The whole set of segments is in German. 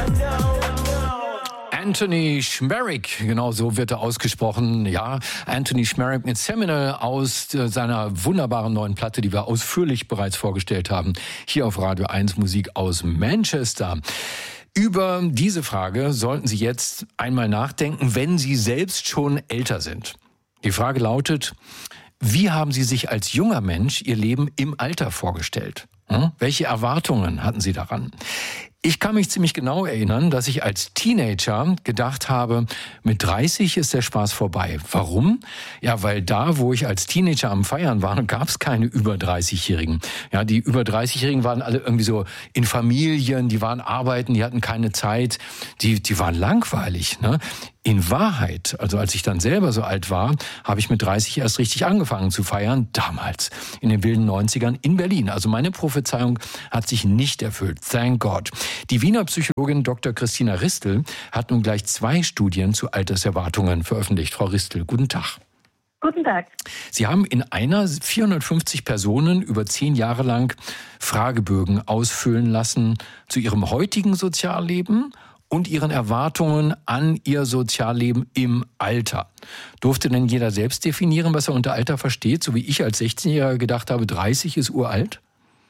Anthony Schmerrick, genau so wird er ausgesprochen. Ja, Anthony Schmerrick mit Seminal aus seiner wunderbaren neuen Platte, die wir ausführlich bereits vorgestellt haben, hier auf Radio 1 Musik aus Manchester. Über diese Frage sollten Sie jetzt einmal nachdenken, wenn Sie selbst schon älter sind. Die Frage lautet: Wie haben Sie sich als junger Mensch Ihr Leben im Alter vorgestellt? Welche Erwartungen hatten Sie daran? Ich kann mich ziemlich genau erinnern, dass ich als Teenager gedacht habe, mit 30 ist der Spaß vorbei. Warum? Ja, weil da, wo ich als Teenager am Feiern war, gab es keine über 30-Jährigen. Ja, die über 30-Jährigen waren alle irgendwie so in Familien, die waren arbeiten, die hatten keine Zeit, die waren langweilig, ne? In Wahrheit, also als ich dann selber so alt war, habe ich mit 30 erst richtig angefangen zu feiern, damals, in den wilden 90ern in Berlin. Also meine Prophezeiung hat sich nicht erfüllt, thank God. Die Wiener Psychologin Dr. Christina Ristel hat nun gleich 2 Studien zu Alterserwartungen veröffentlicht. Frau Ristel, guten Tag. Guten Tag. Sie haben in einer 450 Personen über 10 Jahre lang Fragebögen ausfüllen lassen zu ihrem heutigen Sozialleben und ihren Erwartungen an ihr Sozialleben im Alter. Durfte denn jeder selbst definieren, was er unter Alter versteht, so wie ich als 16-Jähriger gedacht habe, 30 ist uralt?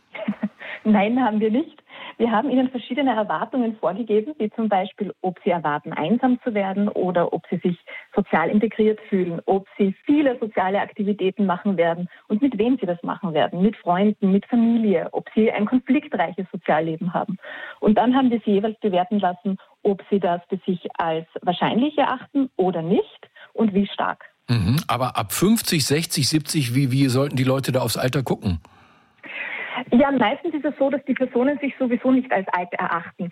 Nein, haben wir nicht. Wir haben Ihnen verschiedene Erwartungen vorgegeben, wie zum Beispiel, ob Sie erwarten, einsam zu werden oder ob Sie sich sozial integriert fühlen, ob Sie viele soziale Aktivitäten machen werden und mit wem Sie das machen werden, mit Freunden, mit Familie, ob Sie ein konfliktreiches Sozialleben haben. Und dann haben wir Sie jeweils bewerten lassen, ob Sie das für sich als wahrscheinlich erachten oder nicht und wie stark. Aber ab 50, 60, 70, wie sollten die Leute da aufs Alter gucken? Ja, meistens ist es so, dass die Personen sich sowieso nicht als alt erachten.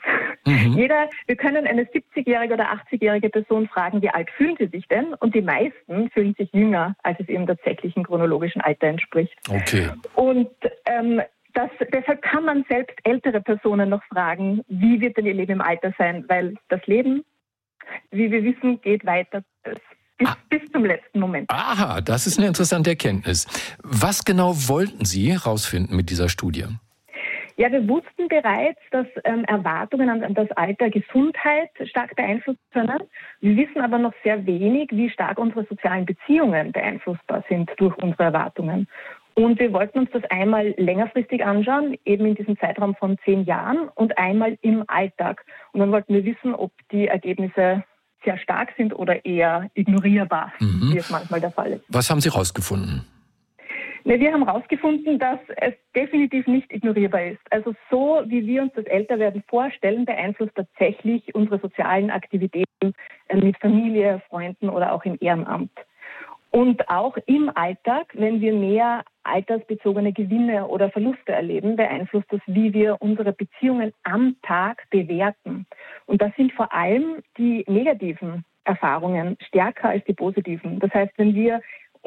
Wir können eine 70-jährige oder 80-jährige Person fragen, wie alt fühlen sie sich denn? Und die meisten fühlen sich jünger, als es ihrem tatsächlichen chronologischen Alter entspricht. Okay. Und deshalb kann man selbst ältere Personen noch fragen, wie wird denn ihr Leben im Alter sein? Weil das Leben, wie wir wissen, geht weiter. Bis zum letzten Moment. Aha, das ist eine interessante Erkenntnis. Was genau wollten Sie herausfinden mit dieser Studie? Ja, wir wussten bereits, dass Erwartungen an das Alter Gesundheit stark beeinflussen können. Wir wissen aber noch sehr wenig, wie stark unsere sozialen Beziehungen beeinflussbar sind durch unsere Erwartungen. Und wir wollten uns das einmal längerfristig anschauen, eben in diesem Zeitraum von 10 Jahren und einmal im Alltag. Und dann wollten wir wissen, ob die Ergebnisse sehr stark sind oder eher ignorierbar, wie es manchmal der Fall ist. Was haben Sie herausgefunden? Wir haben herausgefunden, dass es definitiv nicht ignorierbar ist. Also so, wie wir uns das Älterwerden vorstellen, beeinflusst tatsächlich unsere sozialen Aktivitäten mit Familie, Freunden oder auch im Ehrenamt. Und auch im Alltag, wenn wir mehr altersbezogene Gewinne oder Verluste erleben, beeinflusst das, wie wir unsere Beziehungen am Tag bewerten. Und das sind vor allem die negativen Erfahrungen stärker als die positiven. Das heißt, wenn wir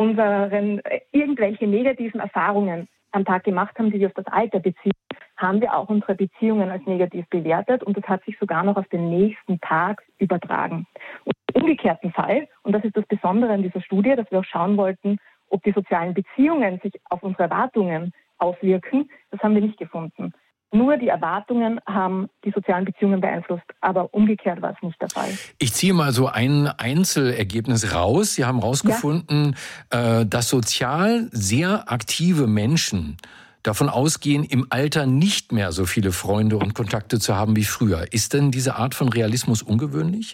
irgendwelche negativen Erfahrungen am Tag gemacht haben, die wir auf das Alter beziehen, haben wir auch unsere Beziehungen als negativ bewertet und das hat sich sogar noch auf den nächsten Tag übertragen. Und im umgekehrten Fall, und das ist das Besondere an dieser Studie, dass wir auch schauen wollten, ob die sozialen Beziehungen sich auf unsere Erwartungen auswirken, das haben wir nicht gefunden. Nur die Erwartungen haben die sozialen Beziehungen beeinflusst, aber umgekehrt war es nicht der Fall. Ich ziehe mal so ein Einzelergebnis raus. Sie haben herausgefunden, dass sozial sehr aktive Menschen davon ausgehen, im Alter nicht mehr so viele Freunde und Kontakte zu haben wie früher. Ist denn diese Art von Realismus ungewöhnlich?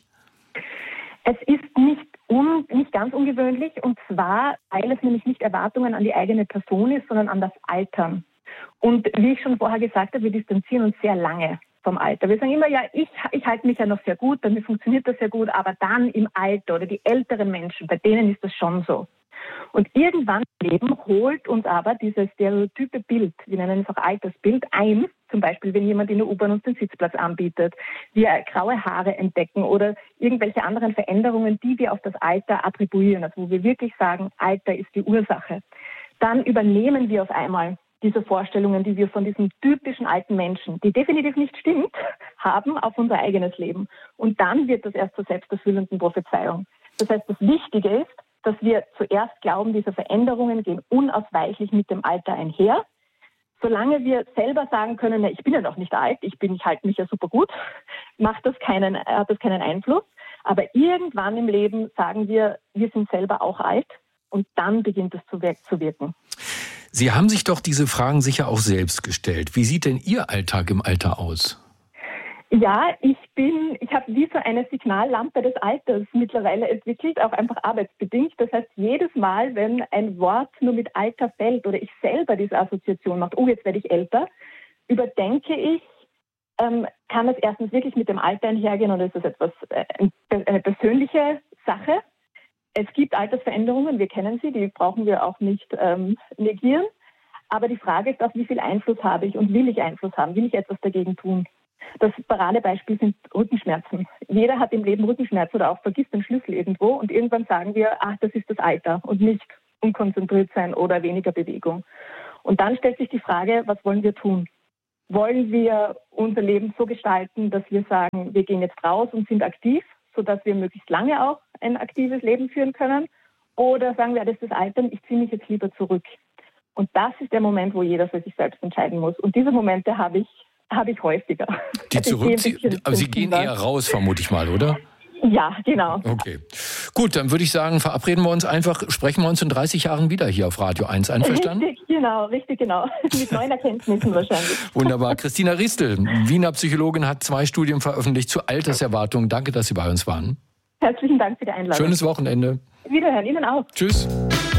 Es ist nicht ganz ungewöhnlich, und zwar, weil es nämlich nicht Erwartungen an die eigene Person ist, sondern an das Altern. Und wie ich schon vorher gesagt habe, wir distanzieren uns sehr lange vom Alter. Wir sagen immer, ja, ich halte mich ja noch sehr gut, bei mir funktioniert das sehr gut, aber dann im Alter oder die älteren Menschen, bei denen ist das schon so. Und irgendwann im Leben holt uns aber dieses stereotype Bild, wir nennen es auch Altersbild, ein. Zum Beispiel, wenn jemand in der U-Bahn uns den Sitzplatz anbietet, wir graue Haare entdecken oder irgendwelche anderen Veränderungen, die wir auf das Alter attribuieren, also wo wir wirklich sagen, Alter ist die Ursache. Dann übernehmen wir auf einmal diese Vorstellungen, die wir von diesem typischen alten Menschen, die definitiv nicht stimmt, haben auf unser eigenes Leben. Und dann wird das erst zur selbsterfüllenden Prophezeiung. Das heißt, das Wichtige ist, dass wir zuerst glauben, diese Veränderungen gehen unausweichlich mit dem Alter einher. Solange wir selber sagen können, ich bin ja noch nicht alt, ich halte mich ja super gut, hat das keinen Einfluss. Aber irgendwann im Leben sagen wir sind selber auch alt und dann beginnt es zu wirken. Sie haben sich doch diese Fragen sicher auch selbst gestellt. Wie sieht denn Ihr Alltag im Alter aus? Ja, ich habe wie so eine Signallampe des Alters mittlerweile entwickelt, auch einfach arbeitsbedingt. Das heißt, jedes Mal, wenn ein Wort nur mit Alter fällt oder ich selber diese Assoziation mache, jetzt werde ich älter, überdenke ich, kann es erstens wirklich mit dem Alter einhergehen oder ist das eine persönliche Sache? Es gibt Altersveränderungen, wir kennen sie, die brauchen wir auch nicht negieren. Aber die Frage ist auch, wie viel Einfluss habe ich und will ich Einfluss haben? Will ich etwas dagegen tun? Das Paradebeispiel sind Rückenschmerzen. Jeder hat im Leben Rückenschmerzen oder auch vergisst den Schlüssel irgendwo und irgendwann sagen wir, das ist das Alter und nicht unkonzentriert sein oder weniger Bewegung. Und dann stellt sich die Frage, was wollen wir tun? Wollen wir unser Leben so gestalten, dass wir sagen, wir gehen jetzt raus und sind aktiv, sodass wir möglichst lange auch ein aktives Leben führen können? Oder sagen wir, das ist das Alter, ich ziehe mich jetzt lieber zurück. Und das ist der Moment, wo jeder für sich selbst entscheiden muss. Und diese Momente habe ich häufiger. Die zurückziehen, aber Sie gehen eher raus, vermute ich mal, oder? Ja, genau. Okay. Gut, dann würde ich sagen, verabreden wir uns einfach, sprechen wir uns in 30 Jahren wieder hier auf Radio 1. Einverstanden? Richtig genau. Mit neuen Erkenntnissen wahrscheinlich. Wunderbar. Christina Ristel, Wiener Psychologin, hat 2 Studien veröffentlicht zu Alterserwartungen. Danke, dass Sie bei uns waren. Herzlichen Dank für die Einladung. Schönes Wochenende. Wiederhören, Ihnen auch. Tschüss.